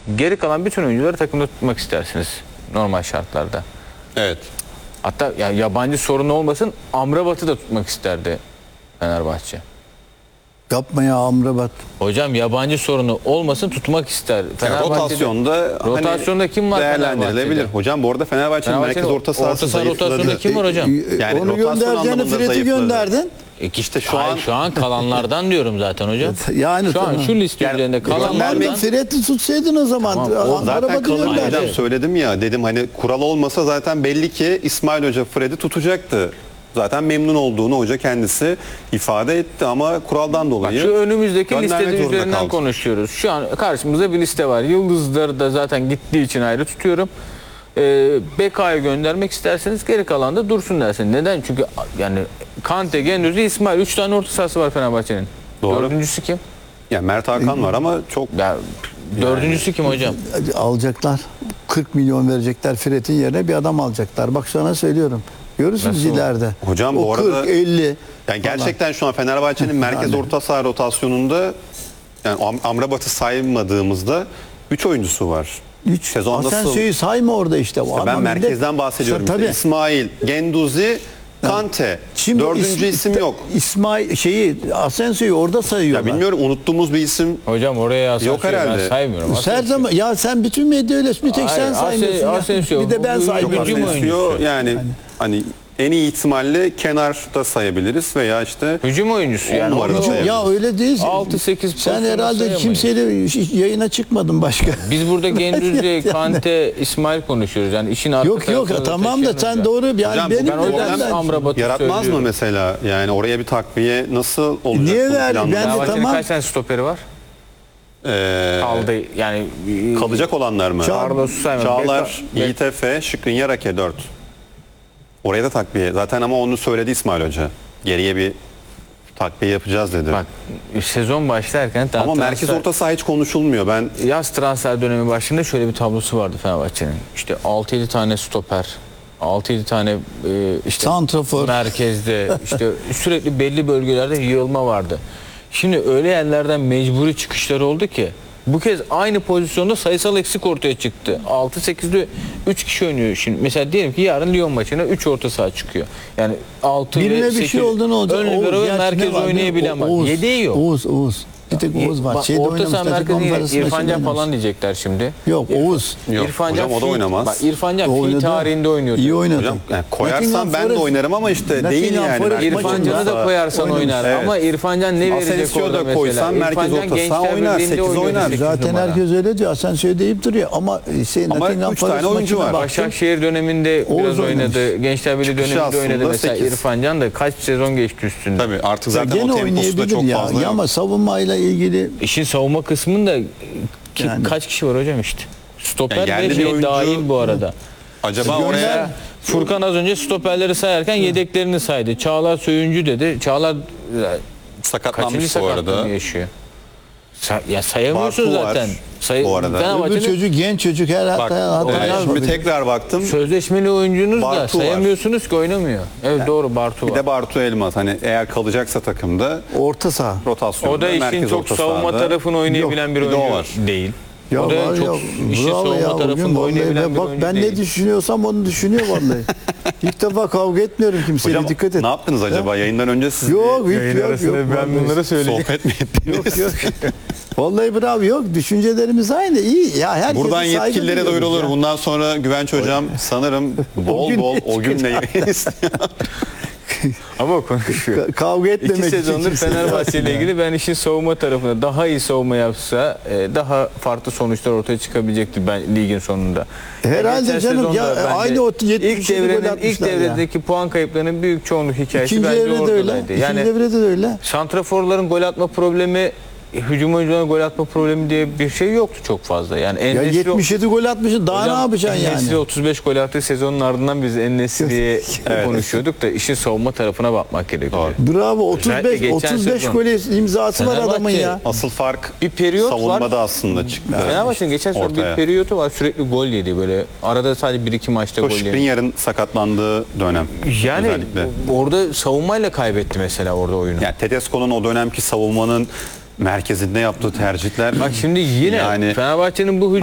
Geri kalan bütün oyuncuları takımda tutmak istersiniz normal şartlarda. Evet. Hatta ya yabancı sorunu olmasın, Amrabat'ı da tutmak isterdi Fenerbahçe. Yapma ya Amrabat. Hocam yabancı sorunu olmasın, tutmak ister. Yani Fenerbahçe'de rotasyonda kim var değerlendirilebilir. Fenerbahçe'de? Hocam bu arada Fenerbahçe'nin merkez orta sahası rotasyonda zayıfladı. kim var hocam? Yani Onu rotasyon göndereceğine anlamında Fred'i zayıfladı. gönderdin. İşte Şu an kalanlardan diyorum zaten hocam. Yani Şu an tamam. şu liste Yani üzerinde kalanlardan. Fred'i tutsaydın o zaman. Tamam, o Zaten Amrabat'ı kalın gönder. hocam, söyledim ya, dedim hani kural olmasa zaten belli ki İsmail Hoca Fred'i tutacaktı. Zaten memnun olduğunu hoca kendisi ifade etti ama kuraldan dolayı Şu önümüzdeki göndermek listede zorunda üzerinden kaldı. konuşuyoruz. Şu an karşımızda bir liste var. Yıldızları da zaten gittiği için ayrı tutuyorum. BK'ya göndermek isterseniz geri kalan da dursun dersin. Neden? Çünkü yani Kante, Gendüzi, İsmail 3 tane orta sahası var Fenerbahçe'nin. Doğru. Dördüncüsü kim? Yani Mert Hakan var ama çok Ya, dördüncüsü kim hocam? Alacaklar. 40 milyon verecekler Fred'in yerine bir adam alacaklar. Bak sana söylüyorum. Görürsünüz Nasıl? ileride. Hocam o bu arada 40, 50 yani gerçekten şu an Fenerbahçe'nin merkez Yani. orta saha rotasyonunda yani Amrabat'ı saymadığımızda 3 oyuncusu var. 3 Sezon nasıl? Asensio'yu sayma orada işte. Ama Ben millet- merkezden bahsediyorum. Tabii. İşte İsmail, Genduzi, Kante. Şimdi Dördüncü isim yok. İsmail Asensio'yu orada Ya sayıyorlar. bilmiyorum, unuttuğumuz bir isim. Hocam oraya Yok herhalde. Ben saymıyorum. Her zaman ya sen bütün medya öyle bir tek sen Hayır, saymıyorsun. ya. Asensio, Bir de ben bu- saymıyorum. hücum ya. oyuncusu. Yani hani en iyi ihtimalle kenarda sayabiliriz veya işte Hücum oyuncusu yani. numarada Onu- sayabiliriz. Ya öyle değil. 6-8 Sen pozisyonu herhalde sayamayız. kimseyle yayına çıkmadın başka. Biz burada Gendüzi, Kante, İsmail konuşuyoruz. Yani işin arka Yok tarafını tamam da sen taşıyanız doğru yani Hocam, benim Ben o yüzden ben- Amrabat'ı yaratmaz mı söylüyorum. mesela? Yani oraya bir takviye nasıl olacak? Niye bunu verdi? planlamak? Ben de Fenerbahçe'nin tamam. kaç tane stoperi var? Kaldı yani. Kalacak olanlar mı? Carlos'u saymadım. Çağlar, Yiğit Efe, Şikrinyar Ake 4. Oraya da takviye. Zaten ama onu söyledi İsmail Hoca. Geriye bir takviye yapacağız dedi. Bak sezon başlarken daha ama merkez transfer- orta saha hiç konuşulmuyor. Ben yaz transfer dönemi başında şöyle bir tablosu vardı Fenerbahçe'nin. İşte 6-7 tane stoper, 6-7 tane işte Santrafor. merkezde, işte sürekli belli bölgelerde yığılma vardı. Şimdi öyle yerlerden mecburi çıkışlar oldu ki bu kez aynı pozisyonda sayısal eksik ortaya çıktı. 6-8'de 3 kişi oynuyor şimdi. Mesela diyelim ki yarın Lyon maçına 3 orta saha çıkıyor. Yani 6 ve Birine 8 bir şey oldu ne olacak? ön libero ve gerçi merkez ne var? oynayabilen var. Oğuz, Yedeği yok. Oğuz. Bir tek Oğuz var. Şeyde Orta saha oynamış, takım merkezine arasında İrfan şeyde Can falan oynamış. diyecekler şimdi. Yok Oğuz. yok. Hocam o da oynamaz. Bak İrfan Can fi Oynadı. tarihinde oynuyordu. İyi oynadı. Hocam yani koyarsan Nottingham ben de Forest- oynarım ama işte değil Nottingham yani. Forest merkez İrfan orta Can'ı da saha. koyarsan oynamış. oynar. Evet. Ama İrfan Can ne verecek Asensio'yu orada da mesela? koysan merkez İrfan Can orta saha Gençler oynar, Birliği'nde 8 oynuyordu oynar. 8 Zaten numara. herkes öyle diyor. Asensio deyip duruyor ama Ama Nottingham üç tane Forest oyuncu maçına var. baktım. Başakşehir döneminde Oğuz biraz oynadı. oynamış. Gençler Birliği Çıkışı döneminde oynadı aslında mesela. 8. İrfan Can da kaç sezon geçti üstünde. Tabii artık Ya zaten gene o temposu da oynayabilir çok ya. fazla Ya yok. ama savunmayla ilgili İşin savunma kısmında Yani. kaç kişi var hocam işte. Stoper Yani yerli ve bir şey oyuncu- dahil bu arada. Acaba oraya Furkan az önce stoperleri sayarken yedeklerini saydı. Çağlar Söyüncü dedi. Çağlar sakatlanmış kaçıncı bu arada. sakatlığını yaşıyor? Ya sayamıyorsun Bartu var zaten. bu arada. öbür Fenerbahçe'nin çocuk genç çocuk her Bak hata şimdi tekrar baktım. sözleşmeli oyuncunuz da Bartu var. sayamıyorsunuz ki oynamıyor. Evet doğru Bartu Bir var. de Bartu Elmas, hani eğer kalacaksa takımda orta saha. rotasyonda O da işin merkez çok orta savunma sahada. tarafını oynayabilen bir bir de o oyuncu var. değil. Ya o da var çok ya, işin bravo savunma ya, bugün tarafında vallahi oynayabilen bir bak oyuncu ben değil. ne düşünüyorsam onu düşünüyor vallahi. İlk defa kavga etmiyorum kimseyle, Hocam dikkat et. ne yaptınız acaba? Yayından önce siz Yok, bir yok, yok, yok, vallahi. sohbet mi ettiniz? Yok yok. Vallahi bravo, yok düşüncelerimiz aynı, iyi ya, herkese Buradan saygı yetkililere duyuyoruz duyurulur. ya. Bundan sonra Güvenç Hocam sanırım bol gün bol o günle yetkili. yayın istiyor. Ama o konuşuyor. Kavga etmemek İki için sezondur kimse- Fenerbahçe ile ilgili ben işin savunma tarafında daha iyi savunma yapsa daha farklı sonuçlar ortaya çıkabilecekti ben ligin sonunda. Herhalde Geçen canım sezonda ya, bence aynı o 77 gol ilk atmışlar ya. devredeki puan kayıplarının büyük çoğunluk hikayesi İkinci bence evrede öyle. oradaydı. İkinci Yani evrede de öyle. santraforların gol atma problemi, hücum oyuncularının gol atma problemi diye bir şey yoktu çok fazla. Yani Ya En-Nesyri- 77 gol atmışsın, daha Hocam, ne yapacaksın En-Nesyri yani? 35 gol attığı sezonun ardından biz En-Nesyri'ye konuşuyorduk da işin savunma tarafına bakmak gerekiyor. Bravo, Özellikle geçen 35 sezon. gol imzası var adamın Fenerbahçe- ya. Asıl fark Bir periyot savunmada var. aslında çıktı. Fenerbahçe'nin geçen sezon Ortaya. bir periyodu var, sürekli gol yedi böyle. Arada sadece 1-2 maçta gol yedi. Skriniar'ın sakatlandığı dönem. Yani özellikle. orada savunmayla kaybetti mesela orada oyunu. Yani Tedesco'nun o dönemki savunmanın merkezinde yaptığı tercihler. Bak şimdi yine yani Fenerbahçe'nin bu